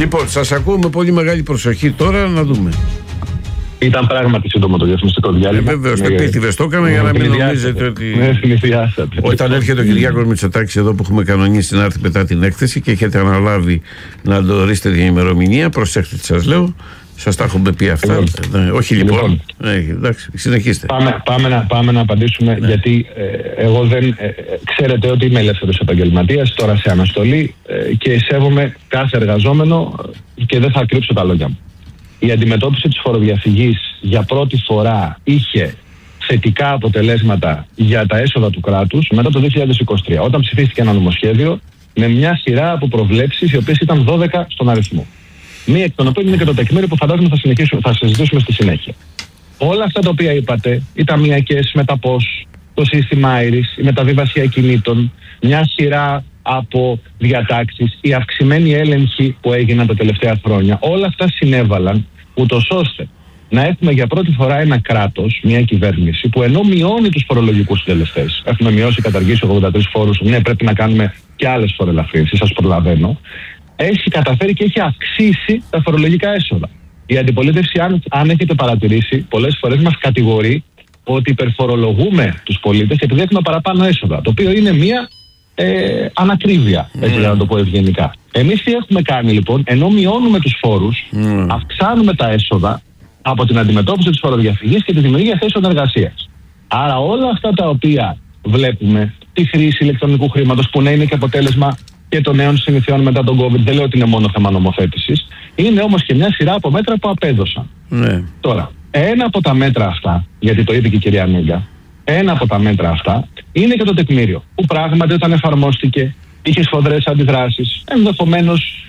Λοιπόν, σας ακούω με πολύ μεγάλη προσοχή τώρα, να δούμε. Ήταν πράγματι σύντομο το διαφημιστικό διάλειμμα. Βεβαίως, το επίτηδες το έκανα για να μην νομίζετε ότι. Ναι, συνηθιάσατε. Όταν έρχεται ο Κυριάκος Μητσοτάκης εδώ που έχουμε κανονίσει να έρθει μετά την έκθεση και έχετε αναλάβει να το ορίσετε την ημερομηνία, προσέξτε τι σας λέω. Σας τα έχουμε πει αυτά. Όχι λοιπόν. Εντάξει, συνεχίστε. Πάμε να απαντήσουμε, γιατί εγώ δεν. Ξέρετε ότι είμαι ελεύθερος επαγγελματίας, τώρα σε αναστολή και σέβομαι κάθε εργαζόμενο και δεν θα κρύψω τα λόγια μου. Η αντιμετώπιση της φοροδιαφυγής για πρώτη φορά είχε θετικά αποτελέσματα για τα έσοδα του κράτους μετά το 2023, όταν ψηφίστηκε ένα νομοσχέδιο με μια σειρά από προβλέψεις, οι οποίες ήταν 12 στον αριθμό. Μία εκ των οποίων είναι και το τεκμήριο που φαντάζομαι θα συζητήσουμε στη συνέχεια. Όλα αυτά τα οποία είπατε, οι ταμειακές με τα ΠΟΣ, το σύστημα Iris, η μεταβίβαση ακινήτων, μια σειρά από διατάξεις, η αυξημένη έλεγχη που έγιναν τα τελευταία χρόνια, όλα αυτά συνέβαλαν ούτως ώστε να έχουμε για πρώτη φορά ένα κράτος, μια κυβέρνηση που ενώ μειώνει τους φορολογικούς συντελεστές, έχουμε μειώσει, καταργήσει 83 φόρους, ναι, πρέπει να κάνουμε και άλλες φοροελαφρύνσεις, σας προλαβαίνω, έχει καταφέρει και έχει αυξήσει τα φορολογικά έσοδα. Η αντιπολίτευση, αν έχετε παρατηρήσει, πολλές φορές μας κατηγορεί ότι υπερφορολογούμε τους πολίτες επειδή έχουμε παραπάνω έσοδα, το οποίο είναι μια ανακρίβεια, έτσι να το πω ευγενικά. Εμείς τι έχουμε κάνει λοιπόν, ενώ μειώνουμε τους φόρους, αυξάνουμε τα έσοδα από την αντιμετώπιση της φοροδιαφυγής και τη δημιουργία θέσεων εργασίας. Άρα όλα αυτά τα οποία βλέπουμε, τη χρήση ηλεκτρονικού χρήματος που να είναι και αποτέλεσμα και των νέων συνηθιών μετά τον COVID, δεν λέω ότι είναι μόνο θέμα νομοθέτησης, είναι όμως και μια σειρά από μέτρα που απέδωσαν. Τώρα, ένα από τα μέτρα αυτά, γιατί το είπε και η κυρία Νίγκα, ένα από τα μέτρα αυτά είναι και το τεκμήριο, που πράγματι όταν εφαρμόστηκε είχε σφοδρές αντιδράσεις, ενδεχομένως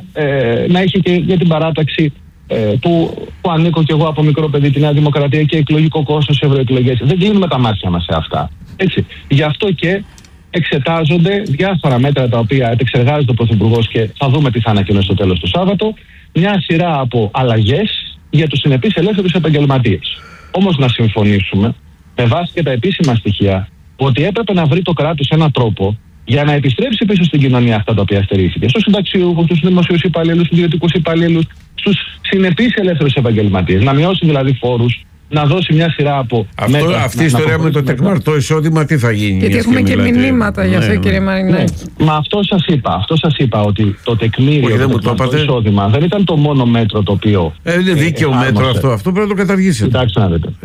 να είχε και για την παράταξη που ανήκω κι εγώ από μικρό παιδί τη Νέα Δημοκρατία και εκλογικό κόστος σε ευρωεκλογές. Δεν κλείνουμε τα μάτια μας σε αυτά. Έτσι. Γι' αυτό και εξετάζονται διάφορα μέτρα τα οποία επεξεργάζεται ο Πρωθυπουργός και θα δούμε τι θα ανακοινώσει στο τέλος του Σάββατο, μια σειρά από αλλαγές για τους συνεπείς ελεύθερους επαγγελματίες. Όμως να συμφωνήσουμε, με βάση και τα επίσημα στοιχεία, ότι έπρεπε να βρει το κράτος έναν τρόπο για να επιστρέψει πίσω στην κοινωνία αυτά τα οποία στερήθηκε. Στους συνταξιούχους, στους δημοσίους υπαλλήλους, στους ιδιωτικούς υπαλλήλους, στους συνεπείς ελεύθερους επαγγελματίες. Να μειώσει δηλαδή φόρους, να δώσει μια σειρά από μέτρα. Αυτή η ιστορία με το τεκμαρτό εισόδημα τι θα γίνει? Γιατί έχουμε και μηνύματα για αυτό, κύριε Μαρινάκη. Μα αυτό σας είπα ότι το τεκμήριο, το εισόδημα δεν ήταν το μόνο μέτρο το οποίο. Είναι δίκαιο μέτρο αυτό. Αυτό πρέπει να το καταργήσετε. Κοιτάξτε να δείτε.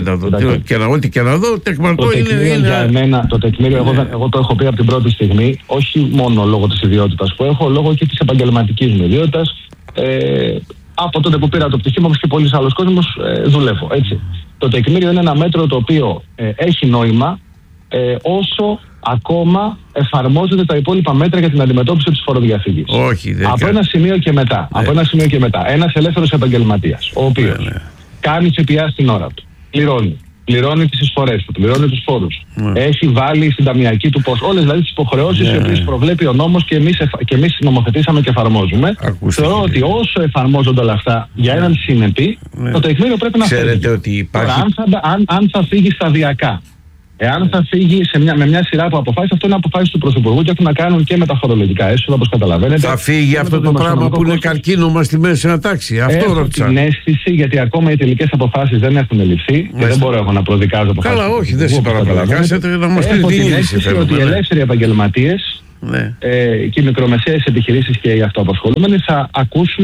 Ό,τι και να δω, τεκμαρτό είναι. Για εμένα το τεκμήριο, εγώ το έχω πει από την πρώτη στιγμή, όχι μόνο λόγω της ιδιότητας που έχω, λόγω και της επαγγελματικής μου ιδιότητας. Από τότε που πήρα το πτυχίο μου, όπως και πολλοί άλλος κόσμος, δουλεύω. Έτσι. Το τεκμήριο είναι ένα μέτρο το οποίο έχει νόημα όσο ακόμα εφαρμόζονται τα υπόλοιπα μέτρα για την αντιμετώπιση της φοροδιαφυγής. Από ένα σημείο και μετά. Ένας ελεύθερος επαγγελματίας, ο οποίος κάνει ΦΠΑ στην ώρα του, πληρώνει τις εισφορές του, πληρώνει τους φόρους, έχει βάλει στην ταμειακή του πώς, όλες δηλαδή τις υποχρεώσεις οι οποίες προβλέπει ο νόμος και εμείς νομοθετήσαμε και εφαρμόζουμε. Θεωρώ ότι όσο εφαρμόζονται όλα αυτά για έναν συνεπή, το τεκμήριο πρέπει να φύγει. Ξέρετε ότι υπάρχει. Αν θα φύγει σταδιακά, εάν θα φύγει με μια σειρά από αποφάσεις, αυτό είναι αποφάσεις του Πρωθυπουργού και έχουν να κάνουν και με τα φορολογικά έσοδα, όπως καταλαβαίνετε. Θα φύγει αυτό το πράγμα που είναι καρκίνωμα στη μέση ανατάξη. Αυτό ρώτησα. Την αίσθηση, γιατί ακόμα οι τελικές αποφάσεις δεν έχουν ληφθεί και δεν μπορώ εγώ να προδικάζω αποφάσεις. Καλά, όχι, δεν σε παραπλανάκασετε. Να μας πείτε την αίσθηση ότι οι ελεύθεροι επαγγελματίες και οι μικρομεσαίες επιχειρήσεις και οι αυτοαπασχολούμενοι θα ακούσουν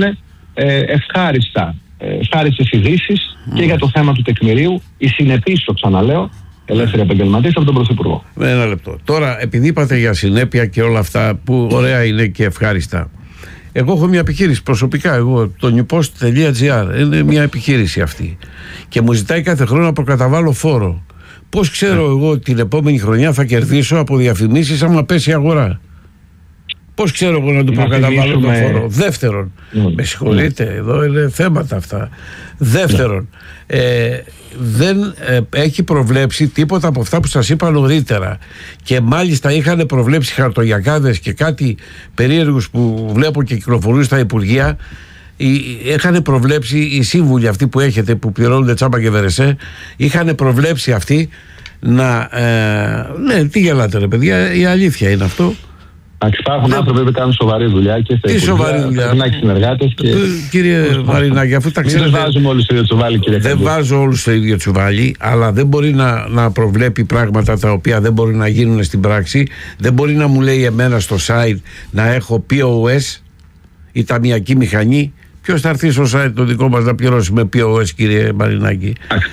ευχάριστες ειδήσεις και για το θέμα του τεκμηρίου. Η συνεπής, το ξαναλέω, ελεύθεροι επαγγελματίες από τον Πρωθυπουργό. Ένα λεπτό. Τώρα, επειδή είπατε για συνέπεια και όλα αυτά που ωραία είναι και ευχάριστα, εγώ έχω μια επιχείρηση προσωπικά. Το newpost.gr είναι μια επιχείρηση αυτή και μου ζητάει κάθε χρόνο να προκαταβάλω φόρο. Πώς ξέρω εγώ ότι την επόμενη χρονιά θα κερδίσω από διαφημίσεις άμα πέσει η αγορά? Πώς ξέρω εγώ να του προκαταβάλω το φόρο? Δεύτερον, με συγχωρείτε, εδώ είναι θέματα αυτά. Δεύτερον, δεν έχει προβλέψει τίποτα από αυτά που σας είπα νωρίτερα, και μάλιστα είχαν προβλέψει χαρτογιακάδες και κάτι περίεργους που βλέπω και κυκλοφορούν στα Υπουργεία. Είχαν προβλέψει οι σύμβουλοι αυτοί που έχετε, που πληρώνονται τσάμπα και βερεσέ, είχαν προβλέψει αυτοί να ναι, τι γελάτε ρε παιδιά, η αλήθεια είναι αυτό, Υπάρχουν άνθρωποι που κάνουν σοβαρή δουλειά και τι σοβαρή δουλειά. Πρέπει να έχει συνεργάτες. Κύριε Μαρινάκη, αφού τα ξέρετε. Δεν βάζουμε όλους στο ίδιο τσουβάλι, κύριε Χατζή. Δεν βάζω όλους στο ίδιο τσουβάλι, αλλά δεν μπορεί να προβλέπει πράγματα τα οποία δεν μπορεί να γίνουν στην πράξη. Δεν μπορεί να μου λέει εμένα στο site να έχω POS ή ταμιακή μηχανή. Ποιος θα έρθει στο site το δικό μας να πληρώσει με POS, κύριε Μαρινάκη?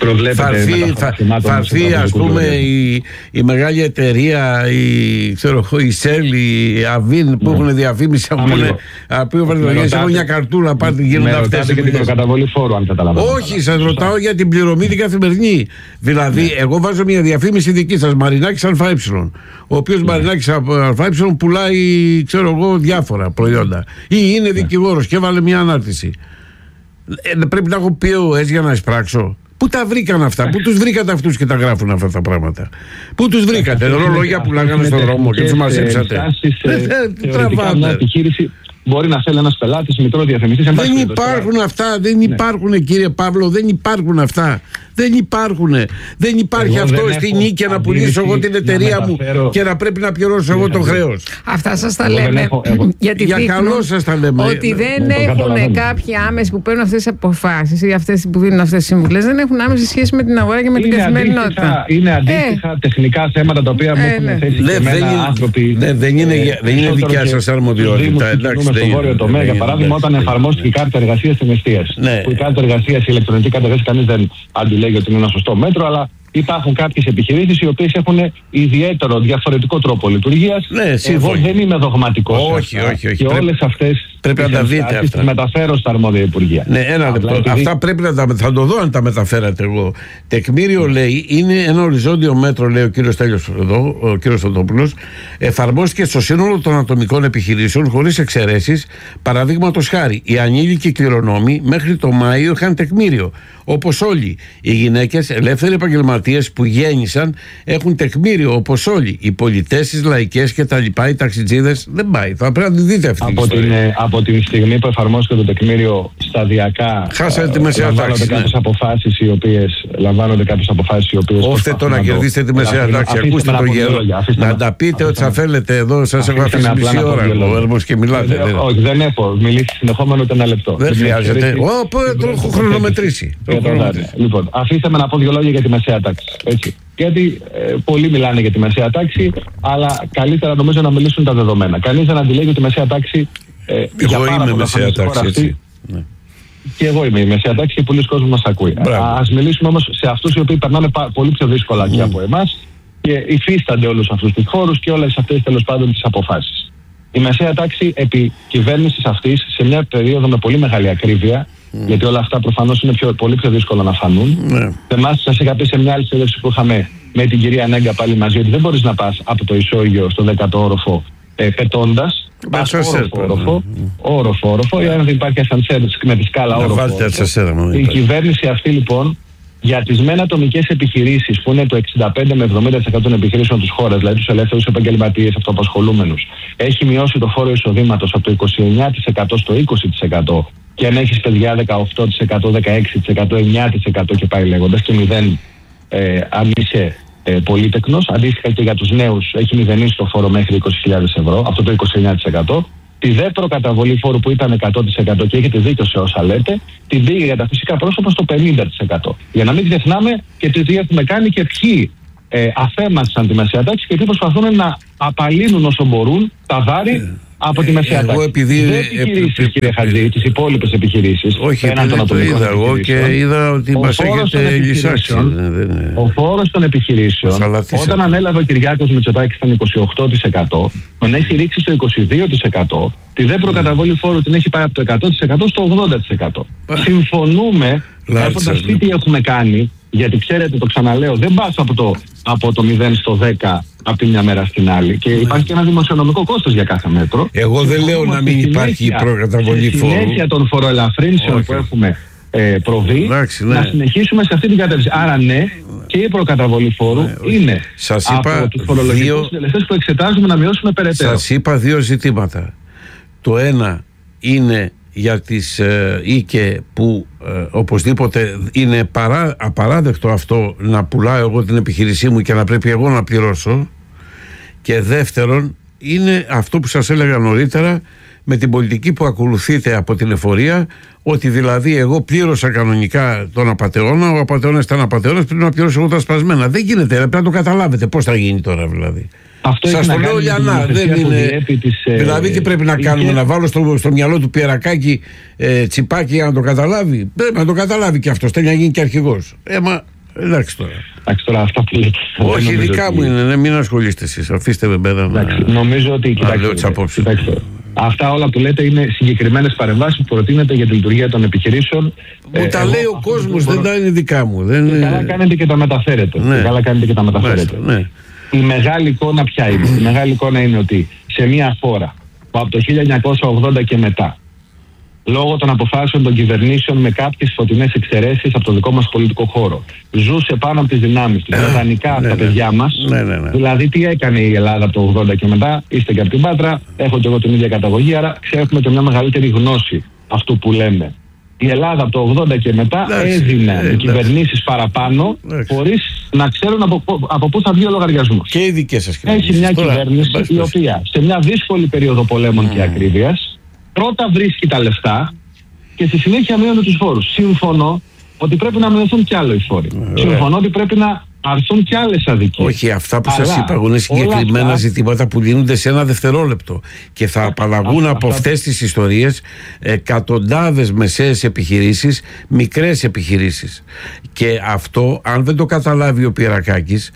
Θα έρθει, ας πούμε, η μεγάλη εταιρεία, η Shell, η Avin που έχουν διαφήμιση που έχουν μια καρτούλα, πάτε γίνονται αυτές. Και την προκαταβολή φόρου, αν καταλαβαίνετε. Όχι, σας ρωτάω για την πληρωμή την καθημερινή. Δηλαδή, εγώ βάζω μια διαφήμιση δική σας, Μαρινάκης ΑΕ. Ο οποίος Μαρινάκης ΑΕ πουλάει, ξέρω εγώ, διάφορα προϊόντα. Ή είναι δικηγόρος και έβαλε μια ανάρτηση. Πρέπει να έχω POS για να εισπράξω. Πού τα βρήκαν αυτά, πού τους βρήκατε αυτούς και τα γράφουν αυτά τα πράγματα? Πού τους βρήκατε? Ρολόγια που λάγανε στον δρόμο και τους μαζέψατε. Τραβάτε. Επιχείρηση μπορεί να θέλει ένας πελάτης, μικρό διαφημιστής. Δεν υπάρχουν αυτά, δεν υπάρχουν, κύριε Παύλο, δεν υπάρχουν αυτά. Δεν υπάρχουν. Δεν υπάρχει αυτό στην νίκη να πουλήσω εγώ την εταιρεία μου και να πρέπει να πληρώσω εγώ το χρέος. Αυτά σας τα λέμε. Γιατί για καλό σας τα λέμε. Ότι δεν έχουν κάποιοι άμεση που παίρνουν αυτές τις αποφάσεις ή αυτές που δίνουν αυτές τις συμβουλές, δεν έχουν άμεση σχέση με την αγορά και με την καθημερινότητα. Είναι αντίστοιχα τεχνικά θέματα τα οποία μου έχουν θέσει και εμένα άνθρωποι. Δεν είναι δικιά σας αρμοδιότητα. Στο βόρειο τομέα, για παράδειγμα, όταν εφαρμόστηκε η κάρτα εργασίας στην εστίαση. Που η κάρτα εργασίας, η ηλεκτρονική κάρτα εργασίας, κανείς δεν αντιλέγει ότι είναι ένα σωστό μέτρο, αλλά υπάρχουν κάποιες επιχειρήσεις οι οποίες έχουν ιδιαίτερο διαφορετικό τρόπο λειτουργίας. Εγώ δεν είμαι δογματικός. Όχι. Και όλες αυτές πρέπει να τα δείτε. Τις μεταφέρω στα αρμόδια υπουργεία. Ναι, ένα λεπτό. Αυτά πρέπει να τα. Θα το δω αν τα μεταφέρατε εγώ. Τεκμήριο, λέει, είναι ένα οριζόντιο μέτρο, λέει ο κύριος Τέλειος εδώ, ο κύριος Θοδόπουλος. Εφαρμόστηκε στο σύνολο των ατομικών επιχειρήσεων χωρίς εξαιρέσεις. Παραδείγματος χάρη, οι ανήλικοι κληρονόμοι μέχρι το Μάιο είχαν τεκμήριο. Όπως όλοι. Οι γυναίκες, ελεύθεροι επαγγελματίες που γέννησαν, έχουν τεκμήριο όπως όλοι. Οι πολιτές, οι λαϊκές και τα λοιπά, οι ταξιτζίδες, δεν πάει. Θα πρέπει να τη δείτε αυτή την ιστορία. Από τη στιγμή που εφαρμόστηκε το τεκμήριο σταδιακά, χάσατε τη μεσαία τάξη. Λαμβάνονται κάποιες αποφάσεις οι οποίες. Ώστε το να κερδίσετε τη μεσαία τάξη. Ακούστε το γέρο. Να τα πείτε ό,τι θα θέλετε εδώ. Σας έχω αφήσει μισή ώρα εγώ και μιλάτε. Όχι, δεν έχω μιλήσει συνεχόμενο ούτε ένα λεπτό. Δεν χρειάζεται. Το έχω χρονομετρήσει. Λοιπόν, αφήστε με να πω δύο λόγια για τη μεσαία τάξη. Έτσι. Γιατί πολλοί μιλάνε για τη μεσαία τάξη, αλλά καλύτερα νομίζω να μιλήσουν τα δεδομένα. Κανείς δεν αντιλέγει ότι η μεσαία τάξη. Εγώ είμαι μεσαία τάξη, έτσι. Και εγώ είμαι η μεσαία τάξη και πολλοί κόσμοι μας ακούει. Ας μιλήσουμε όμως σε αυτούς οι οποίοι περνάνε πολύ πιο δύσκολα και από εμάς και υφίστανται όλους αυτούς τους χώρους και όλες αυτές τέλος πάντων τις αποφάσεις. Η μεσαία τάξη επί κυβέρνησης αυτής σε μια περίοδο με πολύ μεγάλη ακρίβεια. Γιατί όλα αυτά προφανώς είναι πολύ πιο δύσκολο να φανούν. Εμάς σας είχα πει σε μια άλλη συνέντευξη που είχαμε με την κυρία Νέγκα πάλι μαζί ότι δεν μπορείς να πας από το ισόγειο στο 10ο όροφο πετώντας. Πας όροφο, ή αν δεν υπάρχει ασανσέρ με τη σκάλα όροφο. Η κυβέρνηση αυτή λοιπόν για τις μεν ατομικές επιχειρήσεις που είναι το 65 με 70% των επιχειρήσεων της χώρας, δηλαδή τους ελεύθερους επαγγελματίες, αυτοαπασχολούμενους, έχει μειώσει το φόρο εισοδήματος από το 29% στο 20%. Και αν έχεις παιδιά 18%, 16%, 9% και πάει λέγοντας και 0 αν είσαι πολύτεκνος. Αντίστοιχα και για τους νέους έχει μηδενίσει το φόρο μέχρι 20.000 ευρώ, αυτό το 29%. Τη δε προκαταβολή φόρου που ήταν 100% και έχετε δίκιο σε όσα λέτε, την πήγε για τα φυσικά πρόσωπα στο 50%. Για να μην ξεχνάμε και τι έχουμε κάνει και ποιοι αφέμασαν τη μεσαία τάξη και τι προσπαθούν να απαλύνουν όσο μπορούν τα βάρη από τη μεσαία τάξη. Επειδή κύριε Χατζή, τις υπόλοιπες επιχειρήσεις. Όχι, το είδα εγώ και είδα ότι μας έχετε λυσάξει. Ο φόρος των επιχειρήσεων, όταν ανέλαβε ο Κυριάκος Μητσοτάκης ήταν 28%, τον έχει ρίξει στο 22%, τη δε προκαταβόλη φόρου την έχει πάει από το 100% στο 80%. Συμφωνούμε, έχοντας πει τι έχουμε κάνει, γιατί ξέρετε, το ξαναλέω, δεν πας από το 0 στο 10 από τη μια μέρα στην άλλη. Και υπάρχει και ένα δημοσιονομικό κόστος για κάθε μέτρο. Εγώ δεν λέω να μην υπάρχει προκαταβολή φόρου. Στη συνέχεια των φοροελαφρύνσεων που έχουμε προβεί, να συνεχίσουμε σε αυτή την κατεύθυνση. Άρα ναι, και η προκαταβολή φόρου είναι από τους φορολογικούς συντελεστές που εξετάζουμε να μειώσουμε περαιτέρω. Σας είπα δύο ζητήματα. Το ένα είναι για τις οίκε που οπωσδήποτε είναι απαράδεκτο αυτό να πουλάω εγώ την επιχείρησή μου και να πρέπει εγώ να πληρώσω, και δεύτερον είναι αυτό που σας έλεγα νωρίτερα, με την πολιτική που ακολουθείτε από την εφορία, ότι δηλαδή εγώ πλήρωσα κανονικά τον απατεώνα, ο απατεώνας ήταν απατεώνας, πρέπει να πληρώσω εγώ τα σπασμένα. Δεν γίνεται, πρέπει να το καταλάβετε πώς θα γίνει τώρα δηλαδή. Σας το λέω λιανά, δεν είναι. Δηλαδή τι πρέπει να κάνουμε, να βάλω στο μυαλό του Πιερακάκη τσιπάκι για να το καταλάβει? Πρέπει να το καταλάβει και αυτό, θέλει να γίνει και αρχηγός. Εντάξει τώρα. Εντάξει τώρα, αυτά που λέτε. Όχι, δικά μου είναι, μην ασχολείστε εσείς, αφήστε με πέρα να... Νομίζω ότι, κοιτάξτε, αυτά όλα που λέτε είναι συγκεκριμένες παρεμβάσεις που προτείνετε για τη λειτουργία των επιχειρήσεων. Μου τα λέει ο κόσμος, δεν τα είναι δικά μου. Καλά κάνετε και τα μεταφέρετε. Ναι. Η μεγάλη εικόνα ποια είναι? Η μεγάλη εικόνα είναι ότι σε μια χώρα που από το 1980 και μετά, λόγω των αποφάσεων των κυβερνήσεων με κάποιες φωτεινές εξαιρέσεις από το δικό μας πολιτικό χώρο, ζούσε πάνω από τις δυνάμεις του, ιδανικά τα παιδιά μας. Δηλαδή τι έκανε η Ελλάδα από το 80 και μετά? Είστε και από την Πάτρα, έχω και εγώ την ίδια καταγωγή, άρα ξέρουμε και μια μεγαλύτερη γνώση αυτού που λέμε. Η Ελλάδα από το 80 και μετά έδινε οι κυβερνήσεις παραπάνω, χωρίς να ξέρουν από πού θα βγει ο λογαριασμός. Και οι δικές σας κυβερνήσεις. Έχει μια κυβέρνηση η οποία σε μια δύσκολη περίοδο πολέμων και ακρίβειας πρώτα βρίσκει τα λεφτά και στη συνέχεια μειώνει τους φόρους. Συμφωνώ ότι πρέπει να μειωθούν κι άλλο οι φόροι. Συμφωνώ ότι πρέπει να αρθούν κι άλλες αδικίες. Όχι, αυτά που σας είπα είναι συγκεκριμένα ζητήματα που λύνονται σε ένα δευτερόλεπτο και θα απαλλαγούν από αυτές τις ιστορίες εκατοντάδες μεσαίες επιχειρήσεις, μικρές επιχειρήσεις. Και αυτό, αν δεν το καταλάβει ο Πιερακάκης,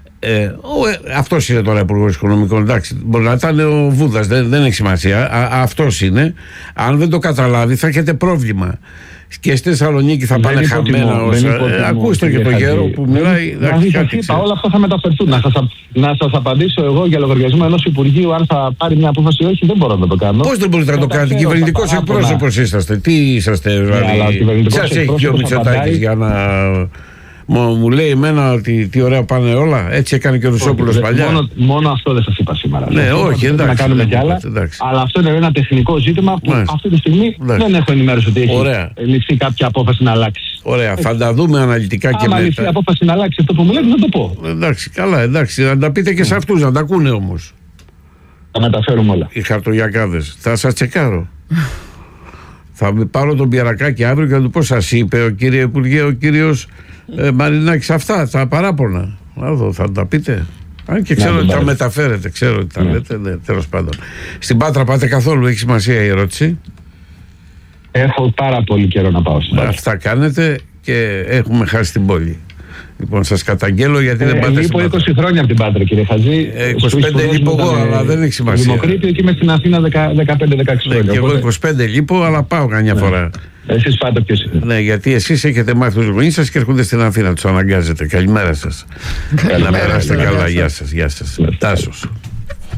αυτός είναι τώρα υπουργός οικονομικών, εντάξει, μπορεί να ήταν ο Βούδας, δεν έχει σημασία, αυτός είναι. Αν δεν το καταλάβει θα έχετε πρόβλλημα και στη Θεσσαλονίκη θα πάνε χαμένα όσα. Ακούστε και τον γέρο που μιλάει. Όλα αυτά θα μεταφερθούν. Να σας απαντήσω εγώ για λογαριασμό ενός Υπουργείου αν θα πάρει μια απόφαση ή όχι, δεν μπορώ να το κάνω. Πώς δεν μπορείτε να το κάνετε? Κυβερνητικός εκπρόσωπος είσαστε. Τι είσαστε, δηλαδή? Σας έχει και ο Μητσοτάκης για να... Μου λέει εμένα ότι τι ωραία πάνε όλα. Έτσι έκανε και ο Ρουσόπουλος παλιά. Μόνο αυτό δεν σας είπα σήμερα. Ναι, όχι, εντάξει. Να κάνουμε κι άλλα. Αλλά αυτό είναι ένα τεχνικό ζήτημα που αυτή τη στιγμή δεν έχω ενημέρωση ότι έχει ληφθεί κάποια απόφαση να αλλάξει. Ωραία, θα τα δούμε αναλυτικά και μετά. Αν ληφθεί απόφαση να αλλάξει αυτό που μου λέτε, θα το πω. Εντάξει, καλά, εντάξει. Να τα πείτε και σε αυτούς, να τα ακούνε όμως. Θα μεταφέρουμε όλα. Οι χαρτογιακάδες. Θα σας τσεκάρω. Θα πάρω τον Πιερακάκη αύριο και θα του πω, σας είπε ο κύριε Υπουργέ, ο κύριος Μαρινάκης αυτά τα παράπονα? Θα τα πείτε? Αν και ξέρω ότι τα μεταφέρετε, ξέρω ότι τα λέτε, τέλος πάντων. Στην Πάτρα πάτε καθόλου? Έχει σημασία η ερώτηση? Έχω πάρα πολύ καιρό να πάω στην Πάτρα. Αυτά κάνετε και έχουμε χάσει την πόλη. Λοιπόν, σας καταγγέλω γιατί δεν πάτε στην Πάτρα. 20 χρόνια από την Πάτρα, κύριε Χατζή. 25 λείπω εγώ, αλλά δεν έχει σημασία. Δημοκρίτιο και είμαι στην Αθήνα 15-16 χρόνια. Και εγώ 25 λείπω, αλλά πάω καμιά φορά. Εσείς πάτε πιο συχνά. Ναι, γιατί εσείς έχετε μάθει τους γονείς σας και έρχονται στην Αθήνα, τους αναγκάζετε. Καλημέρα σας. Να περάσετε καλά. Γεια σας. Τάσος.